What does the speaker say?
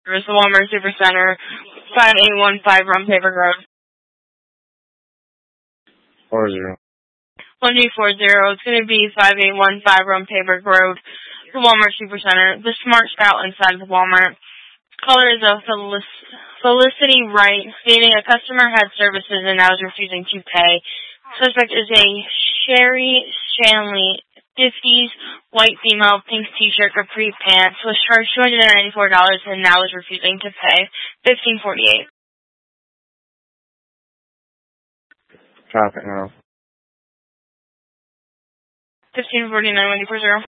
Service, the Walmart Supercenter, 5815 Rum Paper Road. 40. 1240. It's going to be 5815 Rum Paper Road, the Walmart Supercenter. The Smart Scout inside the Walmart. Caller is a Felicity Wright, stating a customer had services and now is refusing to pay. Suspect is a Sherry Shanley, 50s, white female, pink t-shirt, capri pants, was charged $294 and now is refusing to pay. 1548. Traffic now. 1549, 1440.